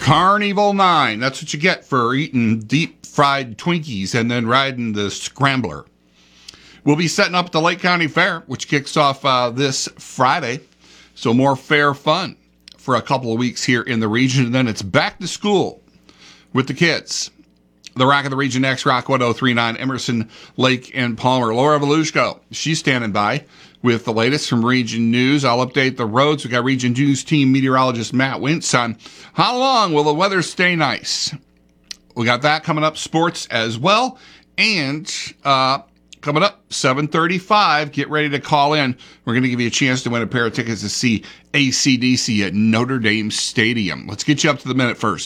Carnival 9. That's what you get for eating deep fried Twinkies and then riding the Scrambler. We'll be setting up the Lake County Fair, which kicks off this Friday. So more fair fun for a couple of weeks here in the region. And then it's back to school with the kids. The Rock of the Region next, Rock 1039, Emerson, Lake, and Palmer. Laura Volushko, she's standing by with the latest from Region News. I'll update the roads. We got Region News team meteorologist Matt Wintz on how long will the weather stay nice. We got that coming up, sports as well. And coming up, 7:35, get ready to call in. We're going to give you a chance to win a pair of tickets to see AC/DC at Notre Dame Stadium. Let's get you up to the minute first.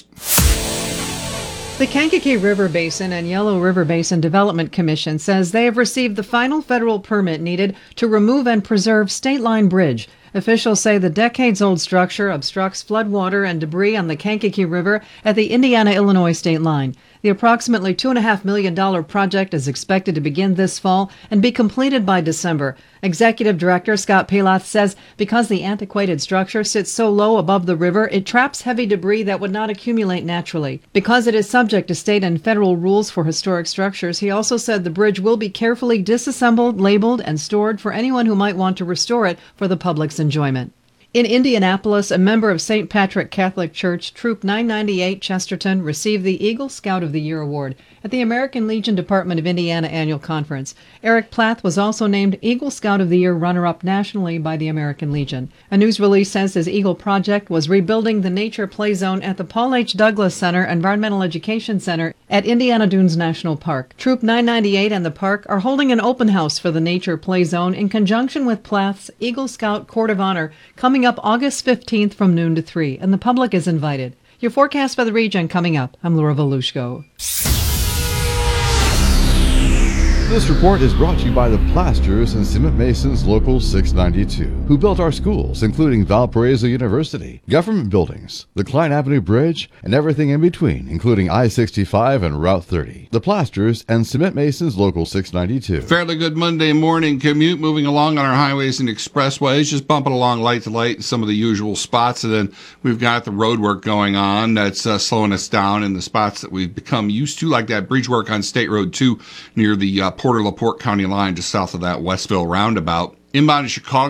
The Kankakee River Basin and Yellow River Basin Development Commission says they have received the final federal permit needed to remove and preserve State Line Bridge. Officials say the decades-old structure obstructs floodwater and debris on the Kankakee River at the Indiana-Illinois state line. The approximately $2.5 million project is expected to begin this fall and be completed by December. Executive Director Scott Pelath says because the antiquated structure sits so low above the river, it traps heavy debris that would not accumulate naturally. Because it is subject to state and federal rules for historic structures, he also said the bridge will be carefully disassembled, labeled, and stored for anyone who might want to restore it for the public's enjoyment. In Indianapolis, a member of St. Patrick Catholic Church, Troop 998 Chesterton, received the Eagle Scout of the Year award at the American Legion Department of Indiana Annual Conference. Eric Plath was also named Eagle Scout of the Year runner-up nationally by the American Legion. A news release says his Eagle project was rebuilding the nature play zone at the Paul H. Douglas Center Environmental Education Center at Indiana Dunes National Park. Troop 998 and the park are holding an open house for the nature play zone in conjunction with Plath's Eagle Scout Court of Honor coming up August 15th from noon to 3, and the public is invited. Your forecast for the region coming up. I'm Laura Volushko. This report is brought to you by the Plasters and Cement Masons Local 692, who built our schools, including Valparaiso University, government buildings, the Klein Avenue Bridge, and everything in between, including I-65 and Route 30. The Plasters and Cement Masons Local 692. Fairly good Monday morning commute moving along on our highways and expressways, just bumping along light to light in some of the usual spots. And then we've got the road work going on that's slowing us down in the spots that we've become used to, like that bridge work on State Road 2 near the Porter-LaPorte County line just south of that Westville roundabout. Inbound to Chicago.